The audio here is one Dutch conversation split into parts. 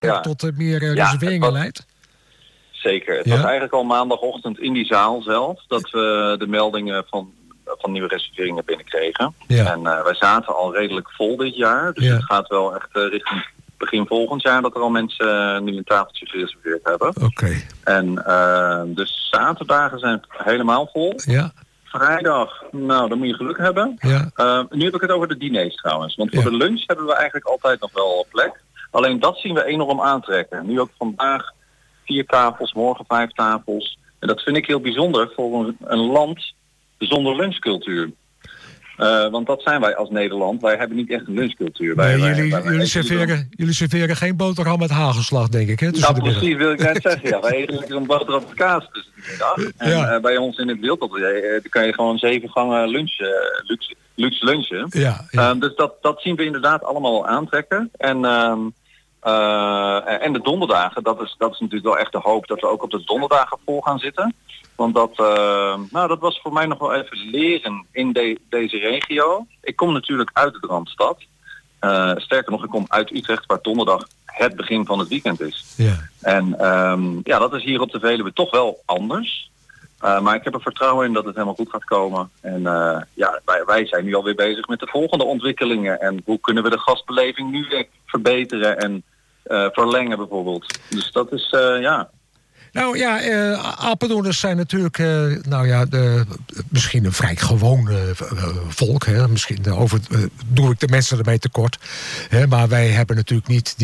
tot meer reserveringen leidt? Zeker. Het was eigenlijk al maandagochtend in die zaal zelf dat we de meldingen van nieuwe reserveringen binnenkregen. Ja. En wij zaten al redelijk vol dit jaar. Dus het gaat wel echt richting begin volgend jaar dat er al mensen nu een tafeltje gereserveerd hebben. Oké. En dus zaterdagen zijn helemaal vol. Ja. Vrijdag, nou, dan moet je geluk hebben. Ja. Nu heb ik het over de diners trouwens. Want voor de lunch hebben we eigenlijk altijd nog wel plek. Alleen dat zien we enorm aantrekken. Nu ook vandaag 4 tafels, morgen 5 tafels. En dat vind ik heel bijzonder voor een land zonder lunchcultuur. Want dat zijn wij als Nederland. Wij hebben niet echt een lunchcultuur. Jullie serveren geen boterham met hagelslag, denk ik, hè? Nou, precies wil ik net zeggen. Ja, wij eten lekker een boterham met kaas tussen de middag. En bij ons in het Wildatelier kan je gewoon 7 gangen luxe lunchen. Ja. Dus dat zien we inderdaad allemaal aantrekken. En de donderdagen, dat is natuurlijk wel echt de hoop dat we ook op de donderdagen vol gaan zitten. Want dat was voor mij nog wel even leren in deze regio. Ik kom natuurlijk uit de Randstad. Sterker nog, ik kom uit Utrecht, waar donderdag het begin van het weekend is. Ja. En dat is hier op de Veluwe toch wel anders. Maar ik heb er vertrouwen in dat het helemaal goed gaat komen. En wij zijn nu alweer bezig met de volgende ontwikkelingen. En hoe kunnen we de gastbeleving nu weer verbeteren en verlengen bijvoorbeeld. Dus dat is, Nou ja, Apeldoorners zijn natuurlijk misschien een vrij gewoon volk. Hè? Misschien doe ik de mensen ermee tekort. Hè? Maar wij hebben natuurlijk niet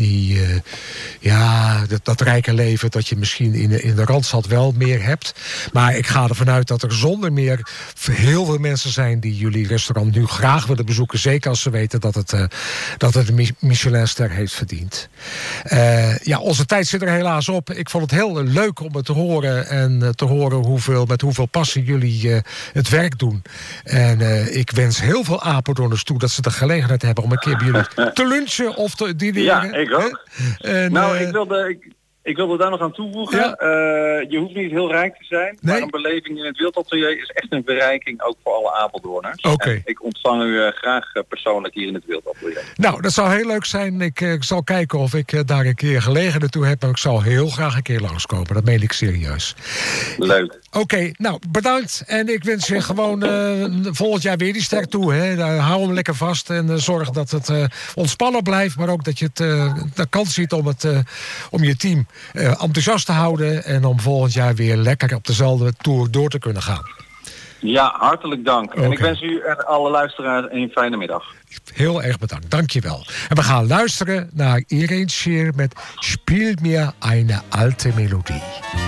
dat rijke leven dat je misschien in de Randstad wel meer hebt. Maar ik ga ervan uit dat er zonder meer heel veel mensen zijn die jullie restaurant nu graag willen bezoeken. Zeker als ze weten dat het een Michelinster heeft verdiend. Onze tijd zit er helaas op. Ik vond het heel leuk om het te horen en te horen met hoeveel passie jullie het werk doen. En ik wens heel veel Apeldoorners toe dat ze de gelegenheid hebben om een keer bij jullie te lunchen of te dineren. Ja, ik ook. Ik wilde daar nog aan toevoegen. Ja. Je hoeft niet heel rijk te zijn, maar een beleving in het Wildatelier is echt een verrijking ook voor alle Apeldoorners. Okay. Ik ontvang u graag persoonlijk hier in het Wildatelier. Nou, dat zou heel leuk zijn. Ik zal kijken of ik daar een keer gelegenheid toe heb, maar ik zal heel graag een keer langskomen. Dat meen ik serieus. Leuk. Oké, nou, bedankt. En ik wens je gewoon volgend jaar weer die sterk toe. Hè. Hou hem lekker vast en zorg dat het ontspannen blijft, maar ook dat je de kans ziet om je team enthousiast te houden en om volgend jaar weer lekker op dezelfde tour door te kunnen gaan. Ja, hartelijk dank. Okay. En ik wens u en alle luisteraars een fijne middag. Heel erg bedankt, dankjewel. En we gaan luisteren naar Irene Scheer met Spiel mir eine alte Melodie.